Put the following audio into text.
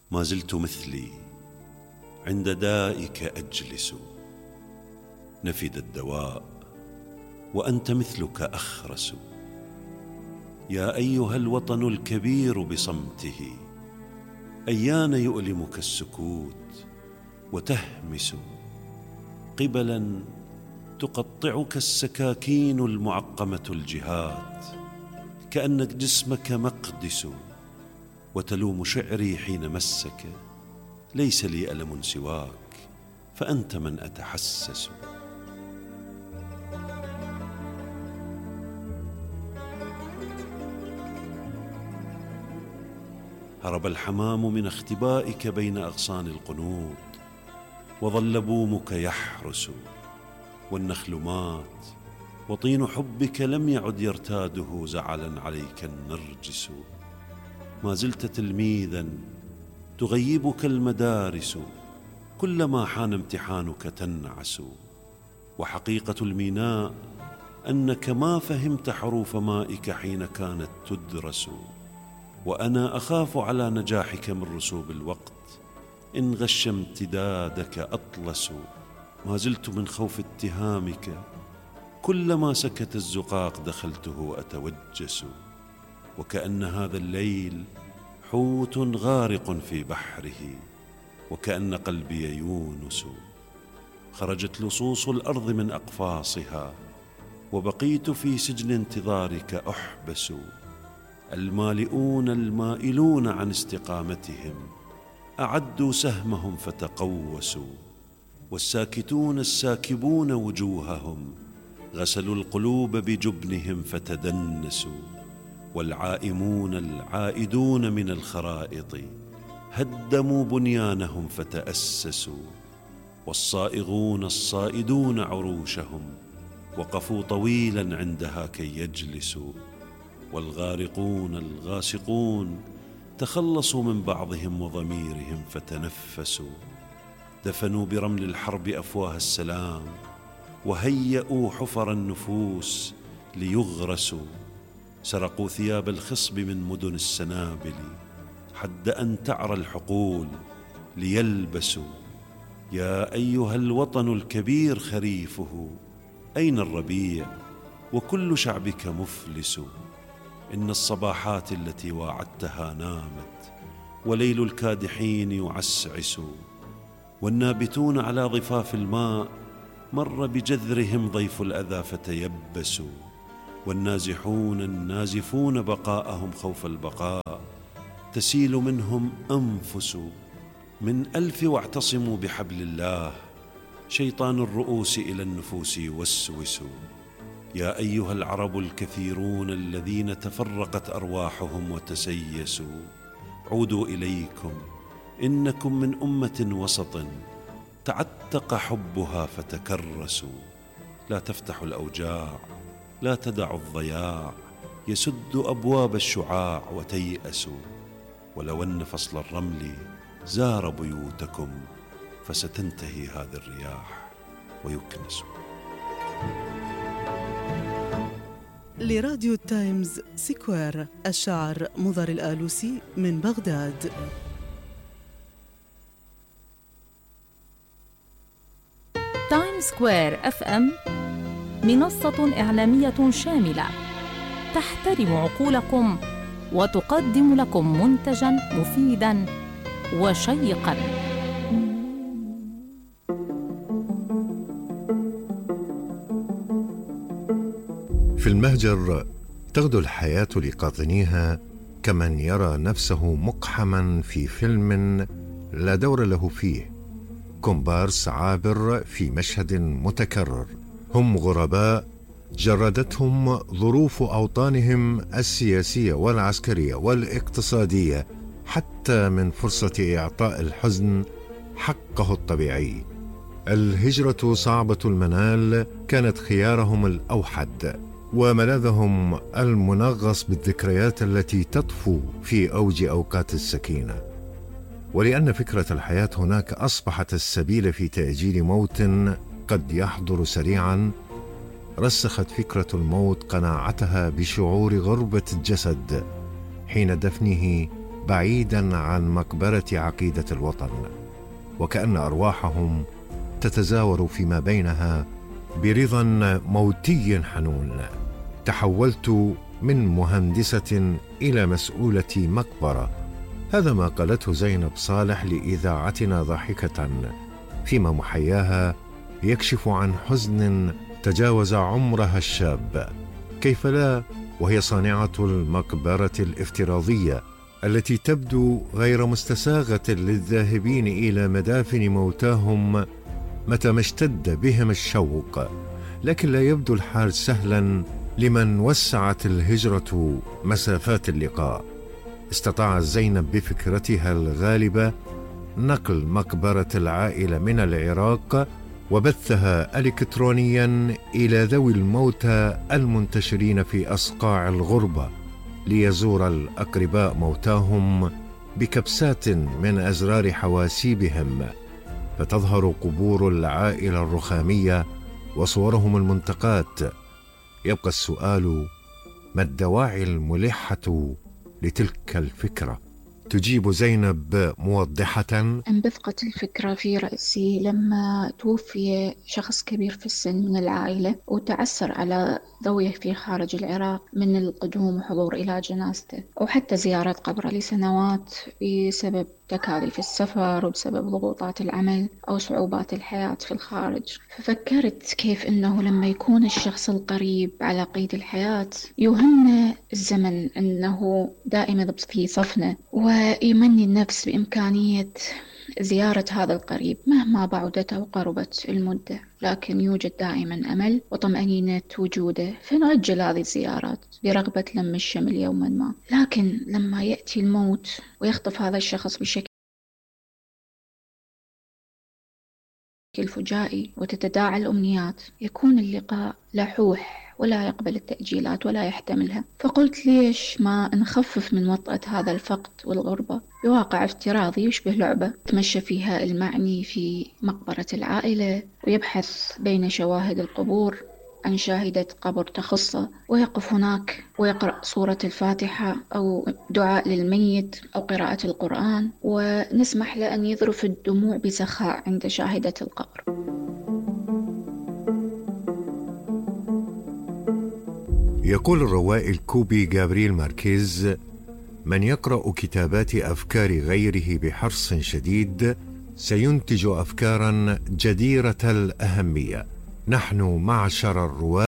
ما زلت مثلي عند دائك أجلس، نفد الدواء وأنت مثلك أخرس. يا أيها الوطن الكبير بصمته، أيان يؤلمك السكوت وتهمس قبلا تقطعك السكاكين المعقمة الجهات، كأن جسمك مقدس، وتلوم شعري حين مسك. ليس لي ألم سواك، فأنت من أتحسس. هرب الحمام من اختبائك بين أغصان القنوط، وظل بومك يحرس، والنخل مات، وطين حبك لم يعد يرتاده زعلا عليك النرجس. ما زلت تلميذا تغيبك المدارس، كلما حان امتحانك تنعس. وحقيقة الميناء أنك ما فهمت حروف مائك حين كانت تدرس. وأنا أخاف على نجاحك من رسوب الوقت، إن غش امتدادك أطلس. ما زلت من خوف اتهامك، كلما سكت الزقاق دخلته أتوجس. وكأن هذا الليل حوت غارق في بحره، وكأن قلبي يونس. خرجت لصوص الأرض من أقفاصها، وبقيت في سجن انتظارك أحبس. المالئون المائلون عن استقامتهم أعدوا سهمهم فتقوسوا، والساكتون الساكبون وجوههم غسلوا القلوب بجبنهم فتدنسوا. والعائمون العائدون من الخرائط هدموا بنيانهم فتأسسوا، والصائغون الصائدون عروشهم وقفوا طويلا عندها كي يجلسوا. والغارقون الغاسقون تخلصوا من بعضهم وضميرهم فتنفسوا، دفنوا برمل الحرب أفواه السلام، وهيئوا حفر النفوس ليغرسوا. سرقوا ثياب الخصب من مدن السنابل حد أن تعرى الحقول ليلبسوا. يا أيها الوطن الكبير خريفه، أين الربيع وكل شعبك مفلس؟ إن الصباحات التي واعدتها نامت، وليل الكادحين يعسعس. والنابتون على ضفاف الماء مر بجذرهم ضيف الأذى فتيبسوا. والنازحون النازفون بقاءهم خوف البقاء تسيل منهم أنفس. من ألف واعتصموا بحبل الله، شيطان الرؤوس إلى النفوس يوسوس. يا أيها العرب الكثيرون الذين تفرقت أرواحهم وتسيسوا، عودوا إليكم، إنكم من أمة وسط تعتق حبها فتكرسوا. لا تفتحوا الأوجاع، لا تدعوا الضياع يسد أبواب الشعاع وتيأسوا. ولو أن فصل الرمل زار بيوتكم، فستنتهي هذه الرياح ويكنس. لراديو تايمز سكوير، الشاعر مضر الآلوسي من بغداد. تايمز سكوير FM منصة إعلامية شاملة تحترم عقولكم وتقدم لكم منتجاً مفيداً وشيقاً. في المهجر تغدو الحياة لقاطنيها كمن يرى نفسه مقحما في فيلم لا دور له فيه، كومبارس عابر في مشهد متكرر. هم غرباء جردتهم ظروف أوطانهم السياسية والعسكرية والاقتصادية، حتى من فرصة إعطاء الحزن حقه الطبيعي. الهجرة صعبة المنال كانت خيارهم الأوحد، وملاذهم المنغص بالذكريات التي تطفو في أوج أوقات السكينة. ولأن فكرة الحياة هناك أصبحت السبيل في تأجيل موت قد يحضر سريعا، رسخت فكرة الموت قناعتها بشعور غربة الجسد حين دفنه بعيدا عن مقبرة عقيدة الوطن، وكأن أرواحهم تتزاور فيما بينها برضا موتي حنون. تحولت من مهندسة إلى مسؤولة مقبرة. هذا ما قالته زينب صالح لإذاعتنا ضاحكة، فيما محياها يكشف عن حزن تجاوز عمرها الشاب. كيف لا وهي صانعة المقبرة الافتراضية التي تبدو غير مستساغة للذاهبين إلى مدافن موتاهم متى ما اشتد بهم الشوق. لكن لا يبدو الحال سهلا لمن وسعت الهجرة مسافات اللقاء. استطاعت زينب بفكرتها الغالبة نقل مقبرة العائلة من العراق وبثها إلكترونيا إلى ذوي الموتى المنتشرين في أصقاع الغربة، ليزور الأقرباء موتاهم بكبسات من أزرار حواسيبهم، فتظهر قبور العائلة الرخامية وصورهم المنتقاة. يبقى السؤال: ما الدواعي الملحة لتلك الفكرة؟ تجيب زينب موضحة: انبثقت الفكرة في رأسي لما توفي شخص كبير في السن من العائلة، وتعسر على ذويه في خارج العراق من القدوم وحضور إلى جنازته أو حتى زيارة قبره لسنوات بسبب تكاليف السفر وبسبب ضغوطات العمل أو صعوبات الحياة في الخارج. ففكرت كيف أنه لما يكون الشخص القريب على قيد الحياة يوهمنا الزمن أنه دائما في صفنا، ويمني النفس بإمكانية زيارة هذا القريب مهما بعدت أو قربت المدة، لكن يوجد دائما أمل وطمأنينة وجوده، فنؤجل هذه الزيارات برغبة لم الشمل يوما ما. لكن لما يأتي الموت ويخطف هذا الشخص بشكل فجائي وتتداعى الأمنيات، يكون اللقاء لحوح ولا يقبل التأجيلات ولا يحتملها. فقلت ليش ما نخفف من وطأة هذا الفقد والغربة بواقع افتراضي يشبه لعبة تمشى فيها المعني في مقبرة العائلة، ويبحث بين شواهد القبور عن شاهدة قبر تخصه، ويقف هناك ويقرأ سورة الفاتحة أو دعاء للميت أو قراءة القرآن، ونسمح له أن يذرف الدموع بسخاء عند شاهدة القبر. يقول الروائي الكوبي جابرييل ماركيز: من يقرأ كتابات أفكار غيره بحرص شديد سينتج أفكارا جديرة الأهمية. نحن معشر الرواة